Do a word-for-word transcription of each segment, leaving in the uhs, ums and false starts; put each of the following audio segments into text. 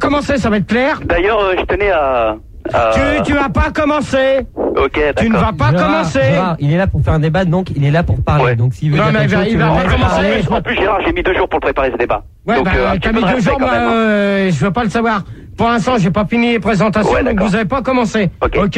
commencer, ça va être clair. D'ailleurs, euh, je tenais à... à... Tu, tu vas pas commencer. Ok, d'accord. Tu ne vas pas Gérard, commencer. Gérard, il est là pour faire un débat, donc il est là pour parler. Ouais. Donc s'il veut Non, dire mais quelque il va- chose, il tu va veux pas en commencer. parler. En plus, Gérard, j'ai mis deux jours pour préparer ce débat. Ouais, donc, bah, euh, un petit t'as peu mis de deux respect jours, quand moi, même, hein. euh, je veux pas le savoir. Pour l'instant, j'ai pas fini les présentations, Ouais, donc d'accord. vous avez pas commencé. Ok. Ok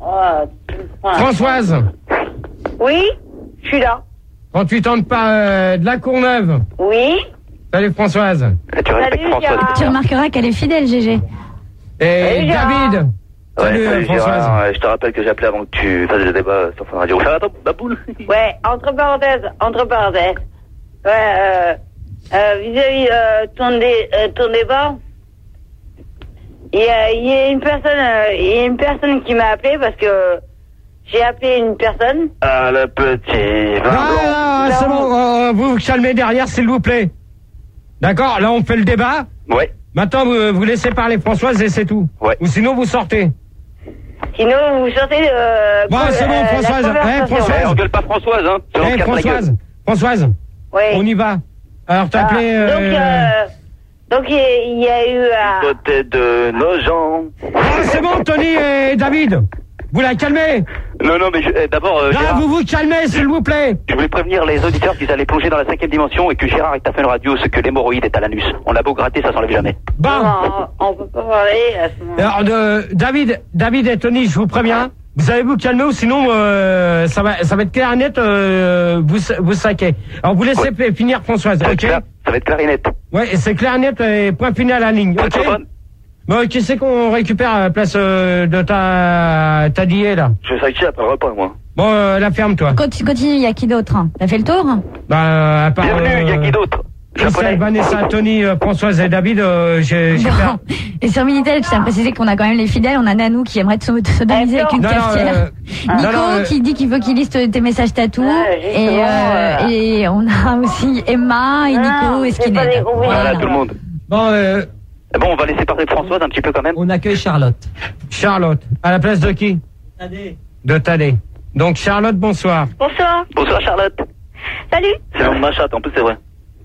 Françoise, Oui, je suis là. trente-huit ans de, pas, euh, de la Courneuve. Oui. Salut Françoise. Et tu respectes Salut, François. Gérard. Tu remarqueras qu'elle est fidèle, G G. Et Salut, Gérard. David. Ouais, Salut, salut Françoise. Gérard, ouais, je te rappelle que j'ai appelé avant que tu fasses le débat sur Fun Radio. Ça va, ta boule? Ouais, entre parenthèses, entre parenthèses. Ouais, euh, euh, vis-à-vis euh, ton, dé, euh, ton débat, il y a, il y a une personne, euh, il y a une personne qui m'a appelé parce que j'ai appelé une personne. Ah, le petit vin Ah, blanc. ah, c'est bon, euh, vous vous calmez derrière, s'il vous plaît. D'accord, là on fait le débat. Ouais, Maintenant, vous, vous laissez parler Françoise et c'est tout. Ouais. Ou sinon, vous sortez. Sinon, vous sortez de... Euh, Bon, c'est bon, euh, la Françoise. conversation. Eh, Françoise. Eh, on gueule pas Françoise, hein. Eh, Sinon, on se casse la Françoise, gueule. Françoise, Oui. on y va. Alors, t'as Ah, appelé... euh, Donc, euh, donc il y a- il y a eu... euh, Côté de nos gens. Ah, c'est bon, Tony et David. Vous la calmez. Non, non, mais je- eh, d'abord, euh, Là, Gérard, vous vous calmez, s'il vous plaît. je voulais prévenir les auditeurs qu'ils allaient plonger dans la cinquième dimension et que Gérard est à Fun Radio, ce que l'hémorroïde est à l'anus. On l'a beau gratter, ça s'enlève jamais. Bon. non, on peut pas parler à ce moment. Alors, de, David, David et Tony, je vous préviens. Vous allez vous calmer ou sinon euh, ça va ça va être clair et net, euh, vous vous saquez. Alors vous laissez Ouais. finir Françoise, Ça va être ok? clair, ça va être clair et net. Ouais, et c'est clair et net et point final à la ligne, ok? Téléphone. Bon, qui c'est qu'on récupère à la place euh, de ta ta dié là? Je sais qui après le repas, moi. Bon, euh, la ferme toi. Continue, il y a qui d'autre? T'as fait le tour? Bah à part Bienvenue, il y a qui d'autre? Christelle, Japonais. Vanessa, Tony, euh, Françoise et David, euh, j'ai j'ai Bon. Et sur Minitel, je tiens à préciser qu'on a quand même les fidèles. On a Nanou qui aimerait te so- te sodomiser avec une Non, non, cafetière. euh, Nico non, non, euh, qui dit qu'il veut qu'il liste tes messages tatou. Ouais, et, justement, euh, euh, et on a aussi Emma et Non, Nico et c'est pas Skinhead. des gros Voilà, Voilà. tout le monde. Bon, euh, Eh Bon, on va laisser parler de Françoise un petit peu quand même. On accueille Charlotte. Charlotte, à la place de qui? De Tadé. Donc Charlotte, bonsoir. Bonsoir. Bonsoir Charlotte. Salut. C'est le nom de ma chatte, en plus c'est vrai.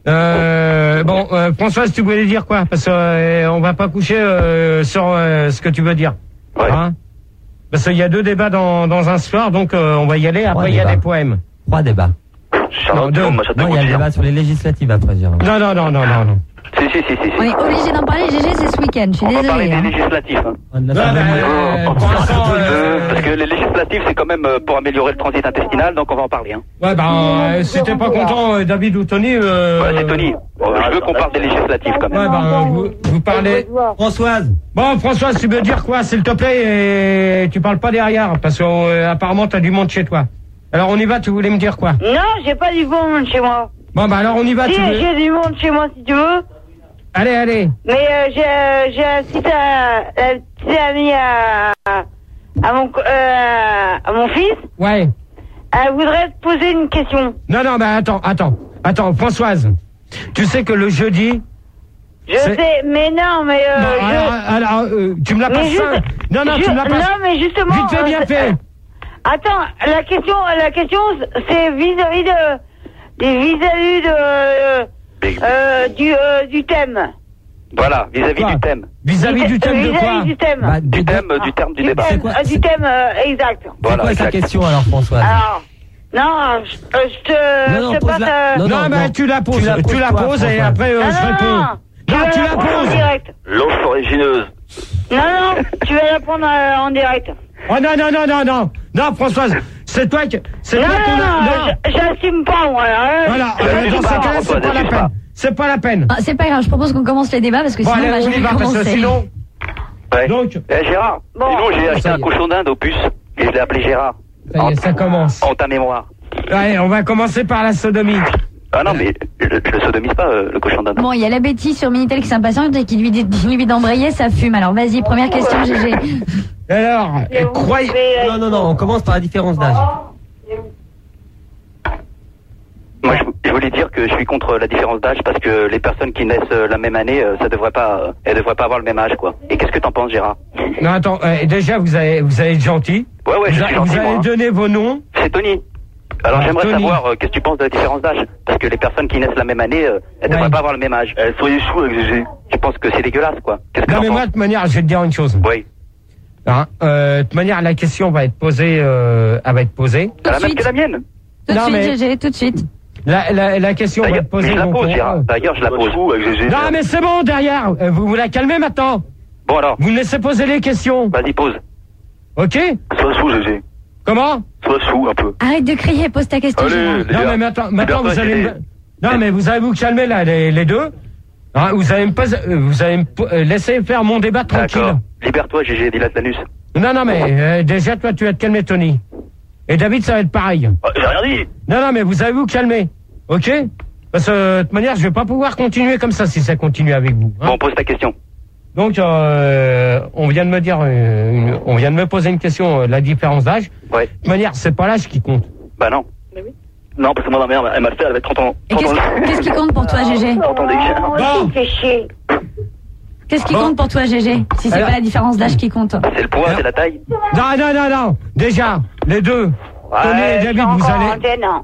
Euh, bon, euh, Françoise, tu voulais dire quoi? Parce que euh, on va pas coucher euh, sur euh, ce que tu veux dire. Ouais. Hein? Parce qu'il y a deux débats dans, dans un soir, donc euh, on va y aller. Après, il y a débats. des poèmes. Trois débats. Charlotte, Non, c'est le nom de deux. ma chatte de Non, il y a le Gouttière. débat sur les législatives après, Gérard. Non, non, non, non, non, non. Si, si, si, si. On si. est obligé d'en parler, G G, c'est ce week-end. Je suis On va parler désolée. des hein. législatives. Hein. On a Non, fait mais, le- euh, Oh, pour l'instant, euh, euh, Parce que les législatives, c'est quand même euh, pour améliorer le transit intestinal, donc on va en parler. Hein. ouais, bah, euh, si t'es pas content, euh, David ou Tony, euh, Ouais, c'est Tony. Euh, je veux qu'on parle des législatives quand même. Ouais, bah, vous, vous parlez. Françoise. Bon, Françoise, tu veux dire quoi, s'il te plaît, et tu parles pas derrière, parce que euh, apparemment t'as du monde chez toi. Alors on y va, tu voulais me dire quoi? Non, j'ai pas du bon monde chez moi. Bon, bah alors on y va, Si, tu veux. j'ai du monde chez moi si tu veux. Allez, allez. Mais euh, j'ai euh, j'ai un petit, euh, un petit ami à, à, mon, co- euh, à mon fils. Ouais. Elle voudrait te poser une question. Non, non, bah attends, attends, attends, Françoise. Tu sais que le jeudi. Je C'est- sais, mais non, mais... Euh, Bon, je... alors, alors, euh, tu me la mais passes juste- ça. Non, non, je- tu me la passes. Non, mais justement... Vite fait, bien euh, fait. Attends, la question, la question, c'est vis-à-vis de... vis-à-vis de... euh, euh, du, euh, du thème. Voilà, vis-à-vis Quoi du thème. Vis-à-vis du thème de Vis-à-vis quoi? du thème. Bah, Du de- thème, euh, du terme du Du débat. thème, quoi euh, du C'est- thème euh, exact. C'est Voilà, quoi sa exact. question alors, Françoise? Alors, non, je, euh, je te, Non, non, je te pose passe... la- euh, non, Non, mais non. tu la poses, Tu la tu poses la toi, poses et Françoise. après euh, non, je non, réponds. non, tu Non, vas tu la la prendre en poses. direct. L'eau origineuse. Non, non, tu vas la prendre euh, en direct. Oh non, non, non, non, non. Non, Françoise, c'est toi qui. C'est Non, toi non, qu'on a. non, je- j'assume pas, moi. Hein. Voilà, Je euh, suis dans pas, ce cas-là, c'est Françoise, pas je la suis peine. pas. C'est pas la peine. Ah, c'est pas grave, je propose qu'on commence les débats parce que Bon, sinon allez, on va on y jamais va, parce que commencer. sinon. Ouais. Donc, Eh, Gérard, Bon. sinon j'ai acheté Ça y un est. cochon d'Inde au puce et je l'ai appelé Gérard. ça y est, ça commence. En ta mémoire. Allez, on va commencer par la sodomie. Ah non, mais je, je le sodomise pas, euh, le cochon d'Inde. Bon, il y a la Betty sur Minitel qui s'impatiente et qui lui dit, qui lui dit d'embrayer, ça fume. Alors vas-y, première question, G G. Alors, Mais vous croyez. pouvez, euh, Non, non, non, on commence par la différence d'âge. Moi, je, je voulais dire que je suis contre la différence d'âge parce que les personnes qui naissent euh, la même année, euh, ça devrait pas, euh, elles devraient pas avoir le même âge, quoi. Et qu'est-ce que t'en penses, Gérard? Non, attends, euh, déjà, vous allez, vous allez être gentil. Ouais, ouais, vous, je a- suis vous gentil, allez moi. hein. donner vos noms. C'est Tony. Alors j'aimerais Tony. savoir euh, qu'est-ce que tu penses de la différence d'âge. Parce que les personnes qui naissent la même année, euh, elles Ouais. devraient pas avoir le même âge. Euh, soyez chou avec G G. Tu penses que c'est dégueulasse, quoi? Qu'est-ce que Non t'en mais moi, de penses? toute manière, je vais te dire une chose. Oui. Hein, euh, de toute manière, la question va être posée, euh, elle va être posée. Tout T'as de la même suite. que la mienne. Tout de Non, suite, mais- G G, tout de suite. La, la, la question va D'ailleurs, être posée. mais je la donc, pose, on- Gérard. D'ailleurs, je la pose. avec G G. Non mais c'est bon derrière. Euh, Vous vous la calmez maintenant. Bon alors, Vous me laissez poser les questions. vas-y, pose. Ok? Sois sous, G G. Comment? Sois sous un peu. Arrête de crier, pose ta question, Allez, Gérard. les Non gars. mais maintenant, maintenant Libère-toi, vous allez. G G. me- Non mais vous allez vous calmer là les, les deux. Hein, vous allez me pas, euh, vous allez me po- euh, laisser faire mon débat tranquille. D'accord. Libère-toi, G G, Dilat Lanus. Non non mais euh, déjà toi tu vas te calmer Tony. Et David ça va être pareil. Ah, j'ai rien dit. Non non mais vous allez vous calmer. Ok? Parce que de toute manière je vais pas pouvoir continuer comme ça si ça continue avec vous. hein. Bon, pose ta question. Donc euh, on vient de me dire, euh, une- on vient de me poser une question, euh, la différence d'âge. Ouais. De toute manière c'est pas l'âge qui compte. Bah non. Non, parce que moi, ma mère, elle m'a fait, elle avait trente ans. Et qu'est-ce qui- qu'est-ce qui compte pour toi, G G? trente ans d'écart. Bon. Fais chier. Qu'est-ce qui Bon. compte pour toi, G G? Si c'est Alors- pas la différence d'âge qui compte. C'est le poids, c'est la taille. Non non non non. Déjà les deux. Tony et David vous allez. Antenne, hein.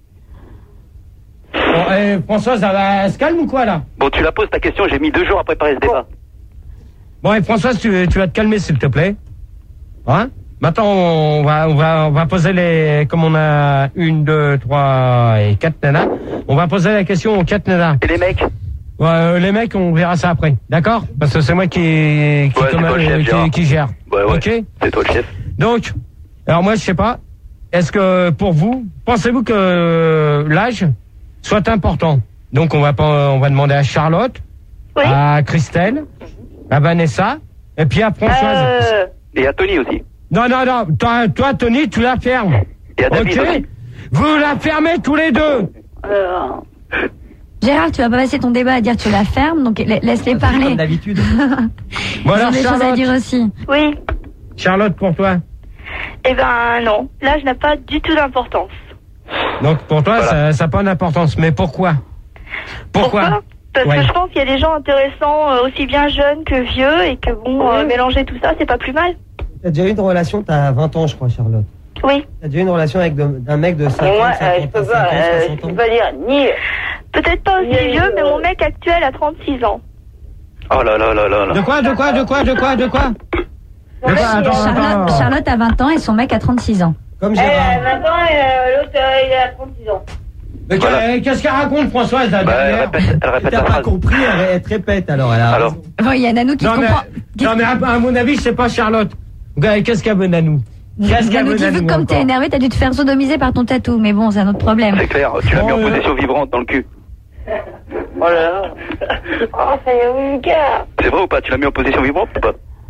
Bon, eh, Françoise, elle, va- elle se calme ou quoi là? Bon, tu la poses ta question, j'ai mis deux jours à préparer ce débat. Bon, et Françoise, tu, tu vas te calmer s'il te plaît. Hein? Maintenant, on va, on va, on va poser les, comme on a une, deux, trois et quatre nanas, on va poser la question aux quatre nanas. Et les mecs? Ouais, euh, les mecs, on verra ça après, d'accord? Parce que c'est moi qui, qui, Ouais, c'est comme- toi le chef, euh, qui- Gérard. qui gère. Ouais, ouais. Ok? C'est toi le chef. Donc, alors moi, je sais pas. Est-ce que pour vous, pensez-vous que euh, l'âge soit important? Donc, on va pas, on va demander à Charlotte, Oui. à Christelle, à Vanessa, et puis à Françoise. Euh, Et à Tony aussi. Non, non, non. Toi, toi, Tony, tu la fermes. Et à David Ok? aussi. Vous la fermez tous les deux. euh, Gérard, tu vas pas passer ton débat à dire tu la fermes, donc la- laisse-les parler. Comme d'habitude. Bon, Ils ont alors, des choses à Charlotte, dire aussi. Oui. Charlotte, pour toi. Eh ben non, l'âge n'a pas du tout d'importance. Donc, pour toi, Voilà. ça n'a pas d'importance. Mais pourquoi? Pourquoi? Parce Ouais. que je pense qu'il y a des gens intéressants, euh, aussi bien jeunes que vieux, et que bon, euh, mélanger tout ça, c'est pas plus mal. T'as déjà eu une relation, t'as vingt ans, je crois, Charlotte. Oui. T'as déjà eu une relation avec de- d'un mec de cinquante, moi, euh, je cinquante, peux pas, cinquante, euh, je soixante peux ans. pas dire ni. Peut-être pas aussi Oui, vieux, euh, mais mon mec actuel a trente-six ans. Oh là là là là De là. quoi, de quoi, de quoi, de quoi, de quoi? De quoi? Attends, Charlotte, attends. Charlotte a vingt ans et son mec a trente-six ans. Comme Eh, Gérard. maintenant, euh, l'autre, euh, il a trente-six ans. Mais Voilà. que- qu'est-ce qu'elle raconte, Françoise, là, Bah, elle derrière? répète, elle Si répète t'as la pas phrase. compris, elle, elle te répète alors. Elle a Alors. raison. Bon, il y a Nanou qui Non, mais, comprend. non, mais à, à mon avis, c'est pas Charlotte. Ouais, qu'est-ce qu'elle veut, Nanou? Qu'est-ce qu'elle Nanou veut, dit, vu Nanou, que comme t'es encore? énervé, t'as dû te faire sodomiser par ton tatou. Mais bon, c'est un autre problème. C'est clair, tu l'as mis en Oh, position vibrante dans le cul. Oh là là. Oh, ça y est, vulgaire. C'est vrai ou pas? Tu l'as mis en position vibrante ou pas?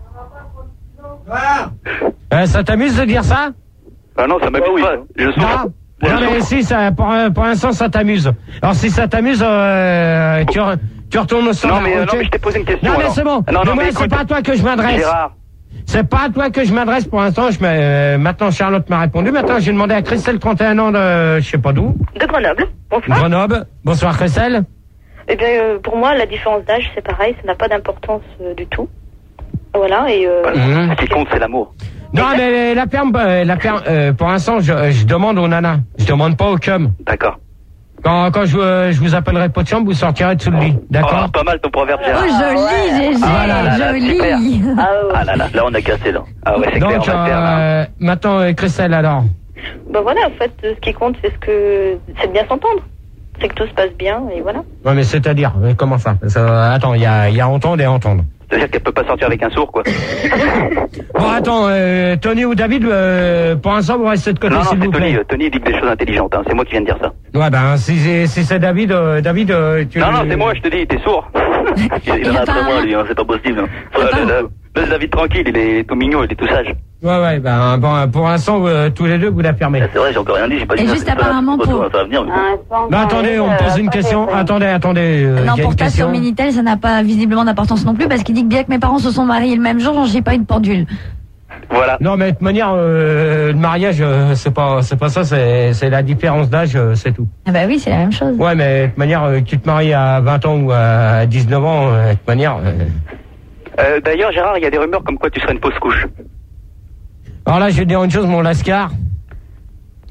Euh, ça t'amuse de dire ça? Ah non, ça m'amuse Ah oui. pas. Je Non, souffre. non mais si, ça, pour, pour l'instant, ça t'amuse. Alors si ça t'amuse, euh, tu, re- tu retournes au standard. Non mais, euh, ok non mais je t'ai posé une question. Non, mais alors. c'est bon. Non, mais non, moi, mais c'est écoute, pas à toi que je m'adresse. Gérard, C'est pas à toi que je m'adresse pour l'instant. Je mets, euh, maintenant, Charlotte m'a répondu. Maintenant, j'ai demandé à Christelle, trente et un ans de, je sais pas d'où, De Grenoble. Bonsoir. Grenoble. Bonsoir, Christelle. Eh bien, euh, pour moi, la différence d'âge, c'est pareil, ça n'a pas d'importance euh, du tout. Voilà, et euh, voilà. Mhm. Ce qui compte, c'est l'amour. Non, mais la perme, euh, la perme, euh, pour l'instant, je, je demande aux nanas. Je demande pas aux cum. D'accord. Quand, quand je, euh, je vous appellerai pot de chambre, vous sortirez dessous le lit. D'accord? Oh, pas mal ton proverbe, Oh, Gérard. joli, G G, Ah là là là, joli. super. Ah, ouais. Ah là là, là on a cassé là. Ah ouais, c'est clair, Donc, on va le faire là. euh, maintenant, euh, Christelle, alors. ben voilà, en fait, euh, ce qui compte, c'est ce que c'est de bien s'entendre. C'est que tout se passe bien, et voilà. Ouais, mais c'est-à-dire, euh, comment ça, ça Attends, il y a, il y a entendre et entendre. C'est-à-dire qu'elle peut pas sortir avec un sourd, quoi. Bon, attends, euh, Tony ou David, euh, pour l'instant, vous restez de côté, Non, non, s'il c'est vous Tony. plaît. euh, Tony dit que des choses intelligentes. Hein. C'est moi qui viens de dire ça. Ouais, ben, si c'est, si c'est David, euh, David, euh, tu... Non, non, c'est moi, je te dis, t'es sourd. Il en a après moi, lui, hein, c'est pas possible. hein. Ouais, pas- là, là, Laisse David tranquille, il est tout mignon, il est tout sage. Ouais, ouais, ben, bon, pour l'instant, euh, tous les deux, vous la fermez. C'est vrai, j'ai encore rien dit, j'ai pas Et dit juste ça, apparemment ça, pour- Ça va venir. mais- Un sang, Non, attendez, on me pose une euh, question. pas Attendez, attendez, euh, il Non, y a pour une ta sur question. Minitel, ça n'a pas visiblement d'importance non plus parce qu'il dit que bien que mes parents se sont mariés le même jour, j'ai pas eu de pendule. Voilà. Non, mais de toute manière, euh, le mariage, euh, c'est pas, c'est pas ça, c'est, c'est la différence d'âge, euh, c'est tout. Ah bah oui, c'est la même chose. Ouais, mais de toute manière, euh, que tu te maries à vingt ans ou à dix-neuf ans, euh, de toute manière. euh, Euh, D'ailleurs, Gérard, il y a des rumeurs comme quoi tu serais une fausse couche. Alors là, je vais te dire une chose, mon Lascar.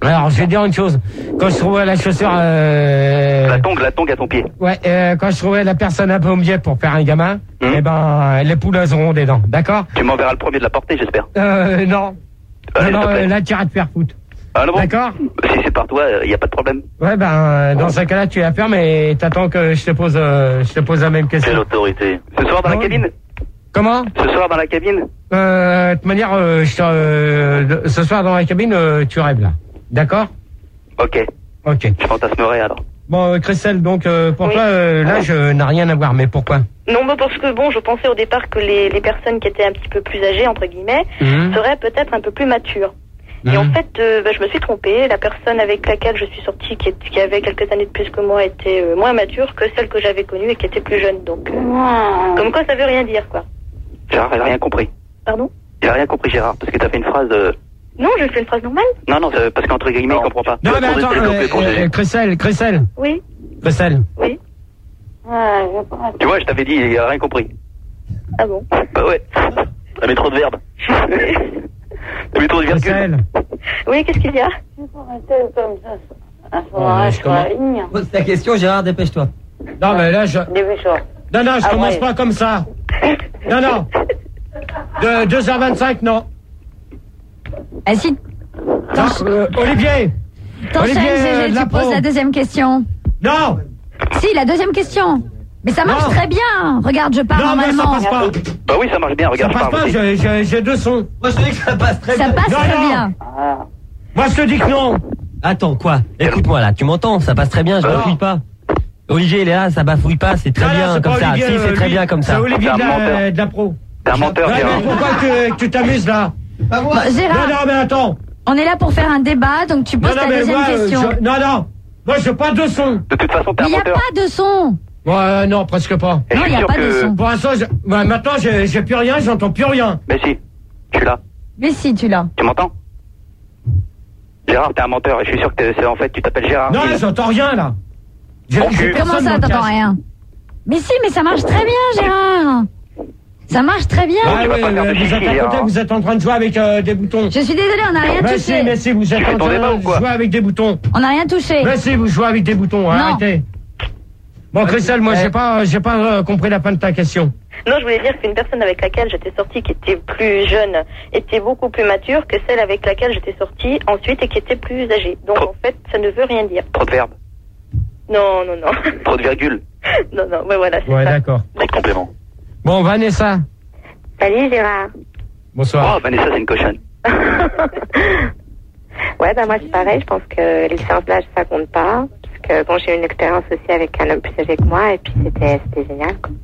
Alors, je vais dire une chose. Quand je trouvais la chaussure... Euh... La tongue, la tongue à ton pied. Ouais, euh, quand je trouvais la personne un peu au milieu pour faire un gamin, mmh. eh ben, les poules, elles auront des dents, d'accord? Tu m'enverras le premier de la portée, j'espère. Euh, non. Allez, non, non, euh, là, tu iras te faire foutre. Ah, non, bon. D'accord? Si c'est par toi, il n'y a pas de problème. Ouais, ben, dans ce cas-là, tu vas faire, mais t'attends que je te pose, euh, je te pose la même question. Quelle autorité? Ce soir dans non. la cabine? Comment? Ce soir dans la cabine? Euh, de toute manière, euh, je euh, ce soir dans la cabine, euh, tu rêves, là. D'accord? Ok. Ok. Je fantasmerai alors. Bon, euh, Christelle, donc, euh, pour Oui. toi, euh, là, je n'a rien à voir, mais pourquoi? Non, bah parce que bon, je pensais au départ que les, les personnes qui étaient un petit peu plus âgées, entre guillemets, Mmh. seraient peut-être un peu plus matures. Et Mmh. en fait, euh, bah, je me suis trompée. La personne avec laquelle je suis sortie, qui, est, qui avait quelques années de plus que moi, était euh, moins mature que celle que j'avais connue et qui était plus jeune. Donc, euh, comme quoi, ça veut rien dire, quoi. Gérard, elle a rien compris. Pardon? Il a rien compris, Gérard, parce que t'as fait une phrase... Euh... Non, je fais une phrase normale. Non, non, c'est parce qu'entre guillemets, il comprend pas. Non, Tu mais vas attends, demander de euh, développer pour euh, Gégé. Christelle, Christelle, Oui, Christelle. oui. Tu vois, je t'avais dit, il a rien compris. Ah bon? Bah ouais. T'as mis trop de verbes. T'as mis trop de virgules. Christelle. Oui, qu'est-ce qu'il y a? Oh, je commence- Pose ta question, Gérard, dépêche-toi. Non, mais là, je... Non, non, je commence pas comme ça. Non, non. De deux heures vingt-cinq, non. Ah si, Non, euh, Olivier. t'enchaînes, Olivier, Gégé, euh, de la tu poses pro. la deuxième question. Non. Si, la deuxième question. Mais ça marche Non. très bien. Regarde, je parle Non, mais ça normalement. passe pas. Bah oui, ça marche bien, Ça regarde, je passe parle pas, aussi. j'ai- j'ai j'ai deux sons. Moi, je te dis que ça passe très Ça bien. passe Non, très non. bien. Moi, je te dis que non. Attends, quoi? Écoute-moi, là, tu m'entends? Ça passe très bien, je Alors bafouille pas. Olivier, il est là, ça bafouille pas, c'est très Non, non, bien c'est comme pas ça. Olivier, Si, c'est euh, très lui. bien comme ça. C'est Olivier C'est de un la, menteur. de la pro. T'es un menteur, Ouais, Gérard. mais pourquoi que, que tu t'amuses là? Pas moi. Bon, Non, Gérard, non, mais attends. on est là pour faire un débat, donc tu Non, poses non, ta mais deuxième moi, euh, question. je- non, non. Moi, je veux pas de son. De toute façon, t'es Mais un il n'y a menteur. pas de son. Ouais, non, presque pas. Et je Non, suis il n'y a sûr pas de que- son. Pour l'instant, je... ouais, maintenant, j'ai j'ai plus rien, j'entends plus rien. Mais si, je suis là. Mais si, tu l'as. Tu m'entends? Gérard, t'es un menteur et je suis sûr que t'es- c'est en fait, tu t'appelles Gérard. Non, Il- j'entends rien là. J'ai Bon j'ai cul. personne Comment ça, dans le t'entends casque. rien? Mais si, mais ça marche très bien, Gérard. Ça marche très bien. Ah tu vas ouais, pas faire de euh, vous chichi, êtes à côté, Gérard. vous êtes en train de jouer avec euh, des boutons. Je suis désolée, on n'a rien Mais si, touché. mais si, vous êtes Tu fais en ton train débat ou de quoi jouer avec des boutons. On n'a rien touché. Mais si, vous jouez avec des boutons, arrêtez. Bon, Christelle, moi, j'ai pas, j'ai pas euh, compris la fin de ta question. Non, je voulais dire qu'une personne avec laquelle j'étais sortie, qui était plus jeune, était beaucoup plus mature que celle avec laquelle j'étais sortie ensuite et qui était plus âgée. Donc Trop. en fait, ça ne veut rien dire. Trop de verbes. Non, non, non. Trop de virgules. non, non, ouais, voilà, c'est Ouais, ça. d'accord. Trop de compléments. Bon, Vanessa. Salut Gérard. Bonsoir. Oh, Vanessa, c'est une cochonne. Ouais, bah moi c'est pareil, je pense que les différences d'âge ça compte pas. Parce que bon, j'ai eu une expérience aussi avec un homme plus âgé que moi et puis c'était c'était génial quoi.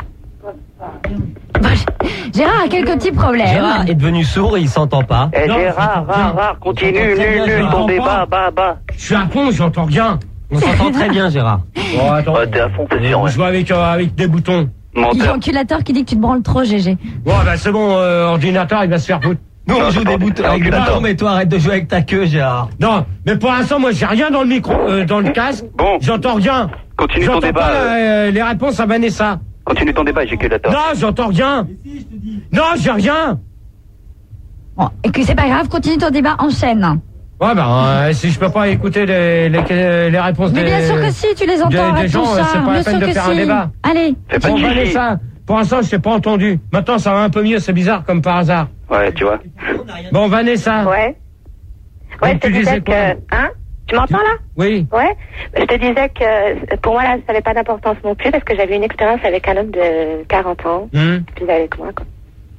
Gérard a quelques petits problèmes. Gérard est devenu sourd et il s'entend pas. Eh Non, Gérard, c'est- rare, rare, continue, J'entends très nul, bien, nul, je ton l'entends débat, pas. bas, bas. Je suis à fond, j'entends rien. On s'entend très bien, Gérard. Oh, attends. Ouais, t'es à fond, t'es sûr, Vous ouais. jouez avec, euh, avec des boutons. Il y a Menteur. l'enculateur qui dit que tu te branles trop, Gégé. Bon, bah, c'est bon, euh, ordinateur, il va se faire foutre. Nous, on Non, joue c'est des pas- boutons c'est avec des ordinateur. boutons, mais toi, arrête de jouer avec ta queue, Gérard. Non, mais pour l'instant, moi, j'ai rien dans le micro, euh, dans le casque. Bon. J'entends rien. Continue ton J'entends débat. pas euh, euh, les réponses à Vanessa. Continue ton débat, éjaculateur. Non, j'entends rien. Non, j'ai rien. Bon, et que c'est pas grave, continue ton débat, enchaîne. Ouais, ben, euh, si je peux pas écouter les, les, les réponses Mais des... bien sûr que si, tu les entends, des- des arrête gens, tout euh, ça. c'est pas la Bien peine sûr de que faire un si. débat. Allez. Fais pas Bon, de chichi. Vanessa, pour l'instant, je t'ai pas entendu. Maintenant, ça va un peu mieux, c'est bizarre, comme par hasard. Ouais, tu vois. Bon, Vanessa. Ouais. Ouais, Donc, je te tu disais disais quoi que hein tu m'entends là? Oui. Ouais. Je te disais que pour moi là ça n'avait pas d'importance non plus parce que j'avais une expérience avec un homme de quarante ans, Hum. plus âgé que moi quoi.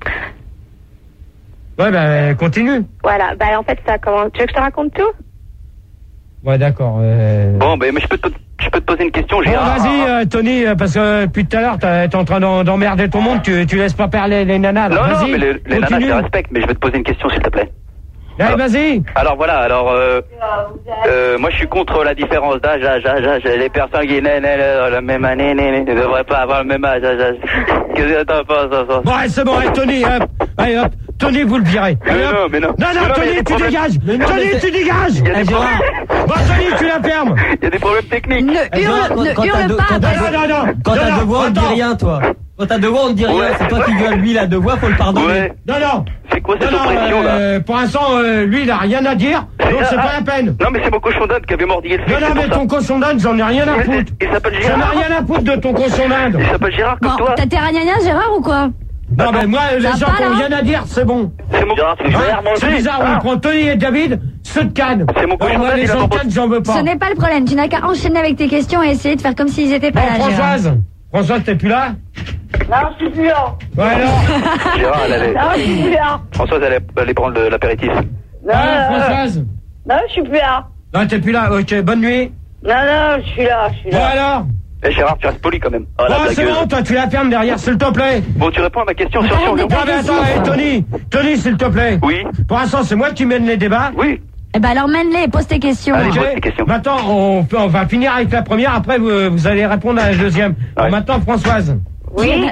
Ouais, ben, continue. Voilà, bah en fait ça comment tu veux que je te raconte tout? Ouais, d'accord. Euh... Bon, ben, mais je peux te, je peux te poser une question, Bon, Gérard. vas-y, euh, Tony, euh, parce que euh, depuis tout à l'heure, t'as- t'es en train d'en- d'emmerder ton monde, tu, tu laisses pas parler les nanas. là. Non, non, Vas-y, mais les, les nanas, je continue. les respecte, mais je vais te poser une question, s'il te plaît. Allez, vas-y. Alors voilà, alors euh, euh, moi je suis contre la différence d'âge. âge, âge, âge. Les personnes qui naissent naissent la même année né, né, ne devraient pas avoir le même âge. âge, âge. Qu'est-ce que t'en penses, ça, ça Bon, allez, c'est bon, allez, Tony, hop. Allez, hop. Tony, vous le virez. Mais Allez, non, hop. mais non. Non, Mais non, non, mais il y a Tony, des tu problèmes. dégages. Mais non, Tony, mais tu dégages. Il y a Eh, des Gérard, problèmes. Bon, Tony, tu la fermes. Il y a des problèmes techniques. Ne Eh, Gérard, hurle, quand- ne quand t'as hurle deux- pas. quand Non, t'as non, non, non. Quand Non, t'as non, deux voix, on dit attends. rien, toi. Quand t'as deux voix, on te dit rien. Ouais. C'est toi qui gueules. Lui, il a deux voix, faut le pardonner. Ouais. Non, non. C'est quoi cette Non, non, oppression, là euh, pour l'instant, euh, lui, il a rien à dire, donc c'est Ah, pas la peine. Non, mais c'est mon cochon d'Inde qui avait mordillé le fils. Non, non, c'est mais pour ton cochon d'Inde, j'en ai rien à ça. foutre. Il, il s'appelle J'en ai Gérard. rien à foutre de ton cochon d'Inde. Il s'appelle Gérard comme Bon, toi. t'as tes ragnagnas, Gérard, ou quoi? Non, mais moi, les Ça gens va, qui ont là rien à dire, c'est bon. C'est mon Gérard, c'est Hein, Gérard, moi c'est aussi. bizarre, Ah. on prend Tony et David, ceux de Cannes. C'est mon Alors, cochon moi, d'Inde, les il a gens de pas- Cannes, j'en veux pas. Ce n'est pas le problème. Tu n'as qu'à enchaîner avec tes questions et essayer de faire comme s'ils étaient Bon, pas là, Gérard. Françoise, Françoise, t'es plus là? Non, je suis plus là. Ouais, alors? Gérard, elle allait. Non, je suis plus là. Françoise, elle allait, elle allait prendre le- l'apéritif. Non, Ah, euh, Françoise? non, je suis plus là. Non, t'es plus là, ok, bonne nuit. Non, non, je suis là, je suis Bon, là. alors? Eh, Gérard, tu restes poli quand même. Ah, la Bon, c'est blagueuse. bon, toi, tu la fermes derrière, s'il te plaît. Bon, tu réponds à ma question sur Arrête sur de Non, mais attends, hé, Tony, Tony, s'il te plaît. Oui, Pour l'instant, c'est moi qui mène les débats. oui. Eh ben alors mène-les, pose tes questions. Allez, Ok. pose tes questions. Maintenant, on, peut- on va finir avec la première, après vous, vous allez répondre à la deuxième. Alors Ouais. maintenant, Françoise. Oui.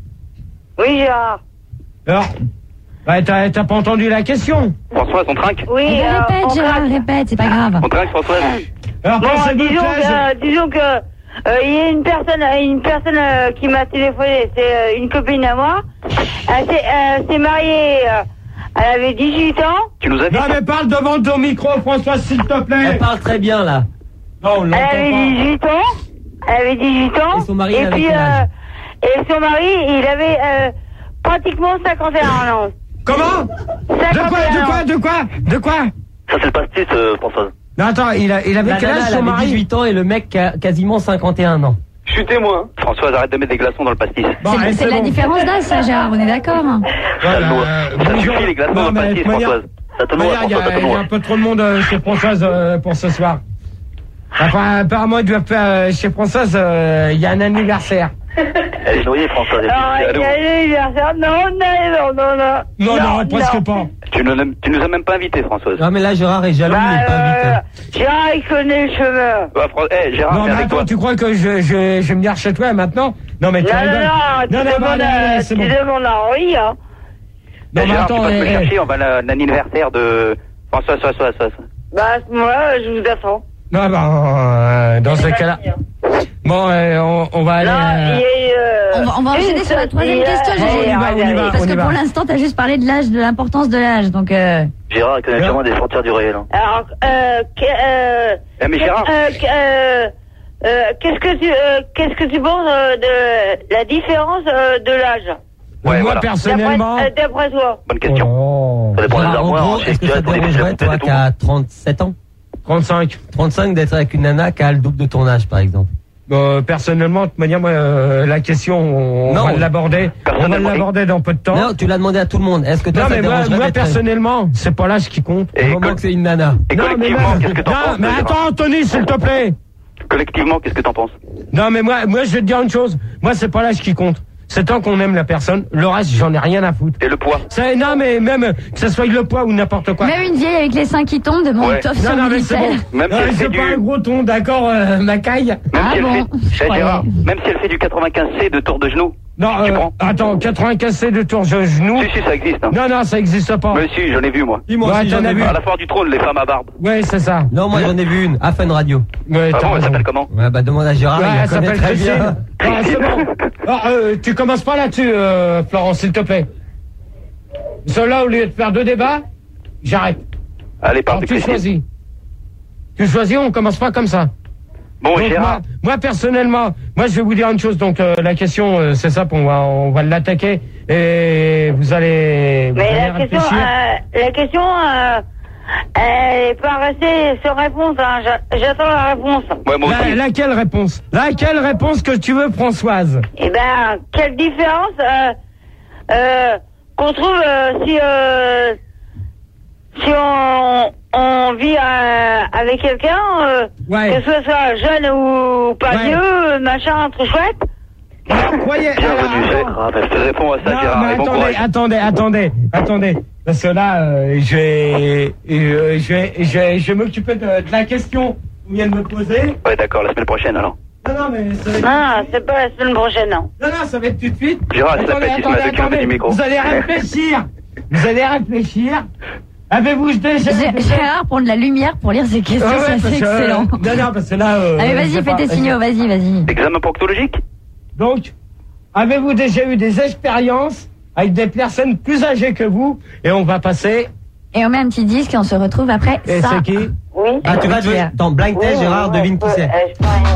Oui, Gérard. Alors, ouais, t'as t'as pas entendu la question. Françoise, on trinque Oui, Eh ben, euh, répète, on Gérard, craque. répète, c'est pas grave. On trinque, Françoise Alors, Bon, pensez-vous disons que là, que, disons que, euh, il y a une personne, une personne euh, qui m'a téléphoné, c'est euh, une copine à moi. Elle s'est, euh, s'est mariée, euh, elle avait dix-huit ans. Tu nous as je- dit Non, mais parle devant ton micro, Françoise, s'il te plaît. Elle parle très bien, là. Non, on Elle l'entend avait pas. dix-huit ans. Elle avait dix-huit ans. Et son mari, il avait puis, quel âge euh, et son mari, il avait euh, pratiquement cinquante et un ans. Comment? De quoi, de quoi, de quoi, de quoi? Ça, c'est le pastis, euh, Françoise. Non, attends, il, a, il avait La quel nana, âge elle son avait mari? dix-huit ans et le mec a quasiment cinquante et un ans. Je suis témoin. Françoise, arrête de mettre des glaçons dans le pastis. Bon, C'est allez, c'est la bon. différence d'âge, ça, Gérard, on est d'accord? Voilà, Ça euh, suffit, bonjour. les glaçons Non, dans le mais de pastis, toute manière- Françoise. Ça te Il y, noie, a- il y Françoise, ça a te il y a noie. un peu trop de monde euh, chez Françoise euh, pour ce soir. Enfin, apparemment, il doit faire euh, chez Françoise, euh, il y a un anniversaire. Elle est noyée, Françoise. Elle Alors, est- il elle y est- a l'anniversaire. Non, non, non, non, non. Non, non, presque pas. Tu nous, tu nous as même pas invités, Françoise. Non, mais là, Gérard est jaloux, il est pas Bah, vite. euh, hein. Gérard, il connaît le chemin. Bah, Fran- eh, Gérard, Non, c'est mais avec attends, toi. tu crois que je, je, je vais venir chez toi maintenant? Non, mais tu Non, non, rigoles. non, tu non, non, demandes, allez, allez, à- c'est tu bon. demandes à Henri, hein. Eh, Non, mais Gérard, tu attends, vas te me eh, chercher, on va à l'anniversaire de Françoise, Françoise, Françoise. Bah, à ce moment-là, je vous attends. non, bah, euh, dans ce cas-là. Bon, euh, on, on va aller. Non, euh, il y a eu, euh, On va, on va une enchaîner sur la troisième sortie, question, euh, Gégé. on y va, on y va. Parce on y que va. pour l'instant, t'as juste parlé de l'âge, de l'importance de l'âge, donc euh... Gérard, il connaît Bien. sûrement des frontières du réel. Hein. Alors, euh, que- euh, Eh, mais que- Gérard, euh, que- euh, euh, qu'est-ce que tu, euh, qu'est-ce que tu penses euh, de la différence euh, de l'âge? ouais, moi, voilà. personnellement. D'après euh, d'après toi. Bonne question. Oh, Ça dépend des Gérard, en armoires. gros, hein, est-ce que c'est- ça te pour les dérangerait, petits, toi, c'est tout. qui a trente-sept ans, trente-cinq. trente-cinq, d'être avec une nana qui a le double de ton âge, par exemple? Bon, personnellement, de toute manière, moi, euh, la question, on, Non. va l'aborder. On va Personnellement, l'aborder dans peu de temps. Non, tu l'as demandé à tout le monde. Est-ce que toi, Non, ça mais te moi, dérangerait moi d'être- personnellement, c'est pas l'âge qui compte. Et Du moment co- que c'est une nana. et Non, mais collectivement, même- qu'est-ce que t'en non, penses mais Gérard attends, Anthony, s'il te plaît. Collectivement, qu'est-ce que t'en penses? Non, mais moi, moi, je vais te dire une chose. Moi, c'est pas l'âge qui compte. C'est tant qu'on aime la personne. Le reste, j'en ai rien à foutre. Et le poids? Ça, non, mais même que ce soit le poids ou n'importe quoi. même une vieille avec les seins qui tombent demande Ouais. top Non, sur non, le mais c'est bon. Même si Non, elle mais fait c'est du- pas un gros ton, d'accord, euh, ma caille. Même Ah si elle bon, fait, je Eh, croyais. Gérard, même si elle fait du quatre-vingt-quinze C de tour de genou. Non, Tu euh, prends attends, quatre-vingt-quinze C de tour de genou. Si, si, ça existe. Hein. Non, non, ça existe pas. Mais si, j'en ai vu, moi. Dis-moi Ouais, si t'en j'en as ai vu. vu. À la foire du trône, les femmes à barbe. Ouais, c'est ça. Non, moi, j'en ai vu une, à Fun Radio. Ouais, Ah t'as bon, elle raison. s'appelle comment? Ouais, bah, demande à Gérard, Ouais, il la elle connaît s'appelle très Christine. bien. Ah, c'est bon. Alors, euh, tu commences pas là-dessus, euh, Florence, s'il te plaît. Cela, au lieu de faire deux débats, j'arrête. Allez, parle Alors, de tu Christine. choisis. Tu choisis, on commence pas comme ça. Bon, Donc, Gérard, moi, moi, personnellement, moi je vais vous dire une chose. Donc euh, la question, euh, c'est ça, on va on va l'attaquer et vous allez, vous Mais allez la question, réfléchir. euh, la question, euh, elle est pas restée sans réponse. Hein. J'a- J'attends la réponse. ouais, moi aussi. La- laquelle réponse Laquelle réponse que tu veux, Françoise? Eh ben, quelle différence euh, euh, qu'on trouve euh, si euh, si on, on vit euh, avec quelqu'un, euh, Ouais. que ce soit jeune ou pas Ouais. vieux, machin, trop chouette. Alors, croyez. alors, Bienvenue, attends. Gérard. Je te réponds à ça, Non, Gérard. mais Et bon attendez, courage. attendez, attendez, attendez. Parce que là, euh, je vais, euh, je vais, je vais, je vais m'occuper de, de la question qu'on vient de me poser. Ouais, d'accord, la semaine prochaine, alors. Non, non, mais ça va être... Non, c'est pas la semaine prochaine, non. Non, non, ça va être tout de suite. Gérard, c'est la Attendez, fête, il se attendez, met à deux kilomètres attendez. du micro. Vous allez réfléchir. Vous allez réfléchir. Avez-vous déjà... Gé- Gérard prend de la lumière pour lire ses questions, Ouais, ouais, ça, c'est parce que, euh, excellent. non, non, parce que là... Euh, Allez, je vas-y, sais fais pas. tes signaux, vas-y, vas-y. Examen proctologique? Donc, Avez-vous déjà eu des expériences avec des personnes plus âgées que vous? Et on va passer. Et on met un petit disque et on se retrouve après Et ça. c'est qui? Oui. Ah, tu vas jouer dans Blind Test, Gérard, devine qui c'est. Euh, je prends un-